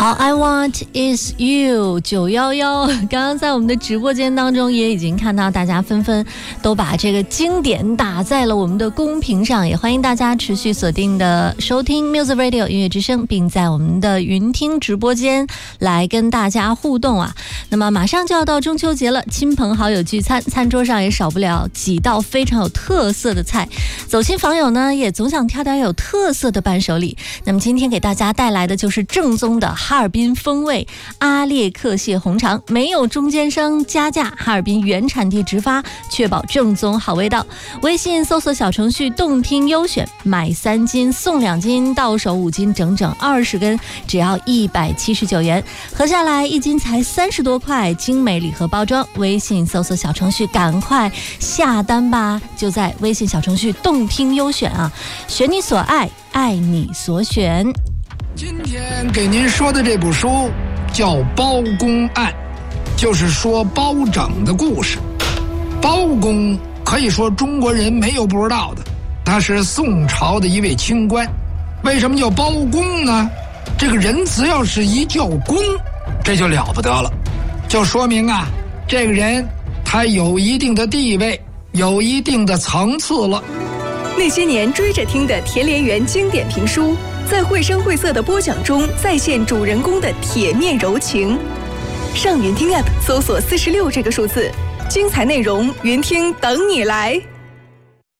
All I want is you 911，刚刚在我们的直播间当中也已经看到大家纷纷都把这个经典打在了我们的公屏上，也欢迎大家持续锁定的收听 Music Radio 音乐之声，并在我们的云听直播间来跟大家互动啊。那么马上就要到中秋节了，亲朋好友聚餐，餐桌上也少不了几道非常有特色的菜，走亲访友呢也总想挑点有特色的伴手礼。那么今天给大家带来的就是正宗的哈尔滨风味阿列克蟹红肠，没有中间商加价，哈尔滨原产地直发，确保正宗好味道。微信搜索小程序动听优选，买3斤送2斤，到手5斤，整整20根，只要179元，合下来1斤才30多块，精美礼盒包装。微信搜索小程序赶快下单吧，就在微信小程序动听优选啊，选你所爱，爱你所选。 今天给您说的这部书叫《包公案》，就是说包拯的故事。包公可以说中国人没有不知道的，他是宋朝的一位清官。为什么叫包公呢？这个人只要是一叫公，这就了不得了，就说明啊，这个人他有一定的地位，有一定的层次了。 那些年追着听的田连元经典评书，在绘声绘色的播讲中再现主人公的铁面柔情。上云听 App 搜索46这个数字，精彩内容云听等你来。